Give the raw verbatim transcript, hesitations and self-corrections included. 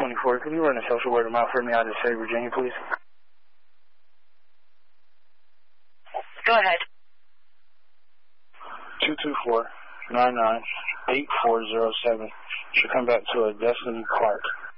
twenty-four, can you run a social word of mouth for me out of the state of Virginia, please? Go ahead. two two four, nine nine, eight four zero seven. Should come back to a Destiny Clark.